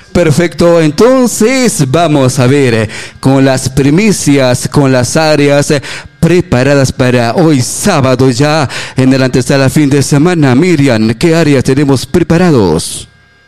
Perfecto, entonces vamos a ver con las primicias, con las áreas preparadas para hoy sábado ya en el antesala fin de semana. Miriam, ¿qué áreas tenemos preparados?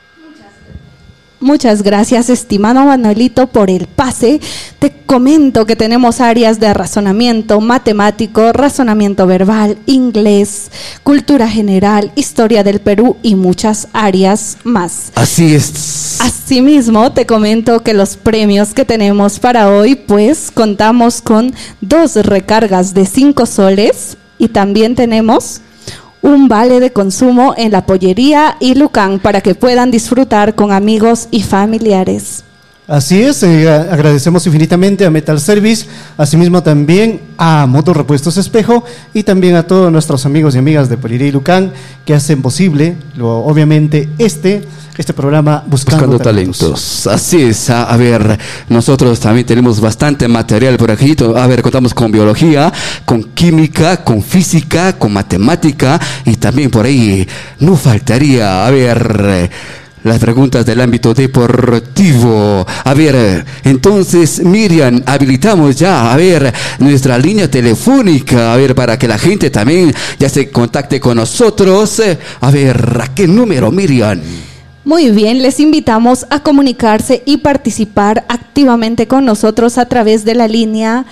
Muchas gracias, estimado Manuelito, por el pase. Te comento que tenemos áreas de razonamiento matemático, razonamiento verbal, inglés, cultura general, historia del Perú y muchas áreas más. Así es. Asimismo, te comento que los premios que tenemos para hoy, pues contamos con 2 recargas de 5 soles y también tenemos un vale de consumo en la pollería y Lucan para que puedan disfrutar con amigos y familiares. Así es, agradecemos infinitamente a Metal Service, asimismo también a Motos Repuestos Espejo y también a todos nuestros amigos y amigas de Pollería y Lucan que hacen posible, obviamente, este programa Buscando Talentos. Así es, a ver, nosotros también tenemos bastante material por aquí. A ver, contamos con biología, con química, con física, con matemática y también por ahí no faltaría, a ver, las preguntas del ámbito deportivo. A ver, entonces, Miriam, habilitamos ya, a ver, nuestra línea telefónica, a ver, para que la gente también ya se contacte con nosotros. A ver, ¿a qué número, Miriam? Muy bien, les invitamos a comunicarse y participar activamente con nosotros a través de la línea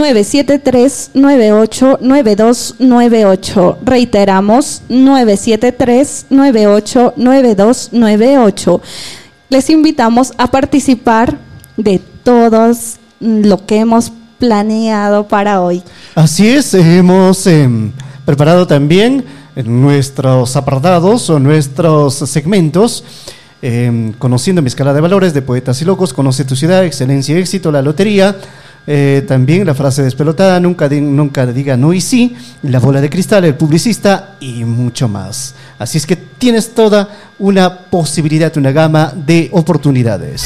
973-989298. Reiteramos, 973-989298. Les invitamos a participar de todos lo que hemos planeado para hoy. Así es, hemos preparado también nuestros apartados o nuestros segmentos, conociendo mi escala de valores de Poetas y Locos, Conoce tu ciudad, Excelencia y éxito, la lotería, también la frase despelotada, nunca diga no y sí, la bola de cristal, el publicista y mucho más. Así es que tienes toda una posibilidad, una gama de oportunidades.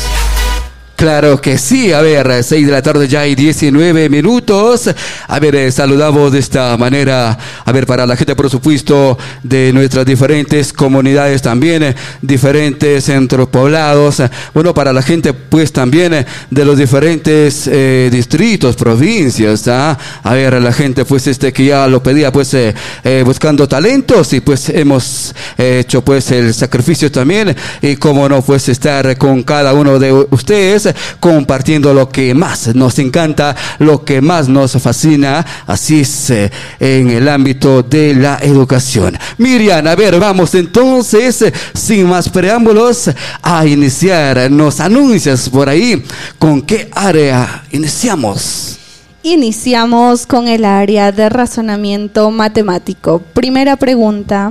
Claro que sí, a ver, 6 de la tarde ya y 19 minutos. A ver, saludamos de esta manera, a ver, para la gente, por supuesto, de nuestras diferentes comunidades también, diferentes centros poblados. Bueno, para la gente, pues, también de los diferentes distritos, provincias, ¿ah? A ver, la gente, pues, que ya lo pedía, pues, buscando talentos y, pues, hemos hecho, pues, el sacrificio también y, cómo no, pues, estar con cada uno de ustedes compartiendo lo que más nos encanta, lo que más nos fascina, así es en el ámbito de la educación. Miriam, a ver, vamos entonces, sin más preámbulos, a iniciar. Nos anuncias por ahí con qué área iniciamos. Iniciamos con el área de razonamiento matemático. Primera pregunta: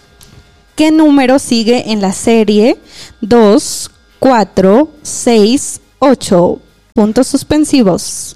¿qué número sigue en la serie 2, 4, 6, 8? Puntos suspensivos.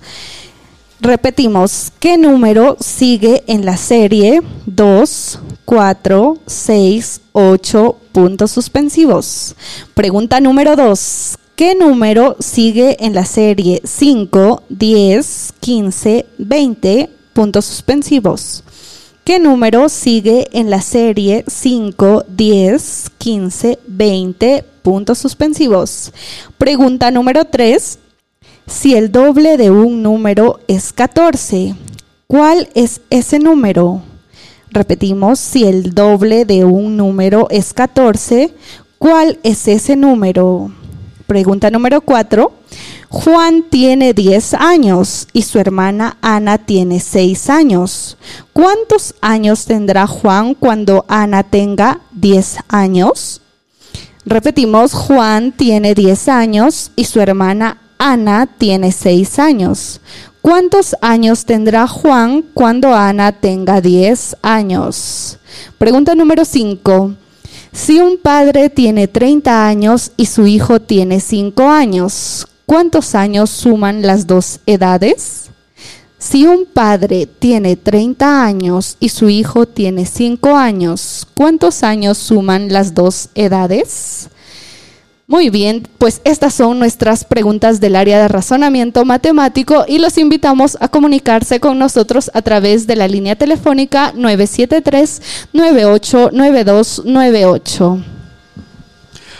Repetimos, ¿qué número sigue en la serie 2, 4, 6, 8? Puntos suspensivos. Pregunta número 2. ¿Qué número sigue en la serie 5, 10, 15, 20? Puntos suspensivos. ¿Qué número sigue en la serie 5, 10, 15, 20? Puntos suspensivos. Pregunta número 3. Si el doble de un número es 14, ¿cuál es ese número? Repetimos, si el doble de un número es 14, ¿cuál es ese número? Pregunta número 4. Juan tiene 10 años y su hermana Ana tiene 6 años. ¿Cuántos años tendrá Juan cuando Ana tenga 10 años? Repetimos, Juan tiene 10 años y su hermana Ana tiene 6 años. ¿Cuántos años tendrá Juan cuando Ana tenga 10 años? Pregunta número 5. Si un padre tiene 30 años y su hijo tiene 5 años, ¿cuántos años suman las dos edades? Si un padre tiene 30 años y su hijo tiene 5 años, ¿cuántos años suman las dos edades? Muy bien, pues estas son nuestras preguntas del área de razonamiento matemático y los invitamos a comunicarse con nosotros a través de la línea telefónica 973-989298.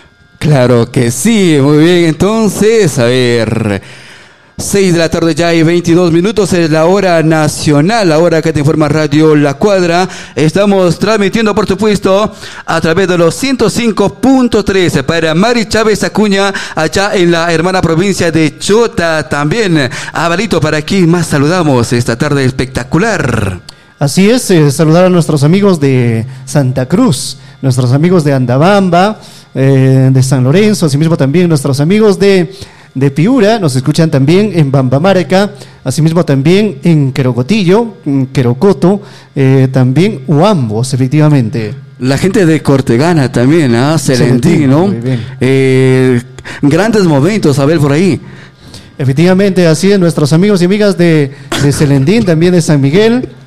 Claro que sí, muy bien. Entonces, a ver, 6 de la tarde ya y 22 minutos es la hora nacional, la hora que te informa Radio La Cuadra. Estamos transmitiendo, por supuesto, a través de los 105.3 para Mari Chávez Acuña, allá en la hermana provincia de Chota. También, Abalito, para quien más saludamos esta tarde espectacular. Así es, saludar a nuestros amigos de Santa Cruz, nuestros amigos de Andabamba, de San Lorenzo, asimismo también nuestros amigos de Piura, nos escuchan también en Bambamaraca, asimismo también en Querocotillo, Querocoto, también Huambos, efectivamente. La gente de Cortegana también, Celendín, ¿no? Muy bien. Grandes momentos, a ver por ahí. Efectivamente, así es, nuestros amigos y amigas de Celendín, también de San Miguel,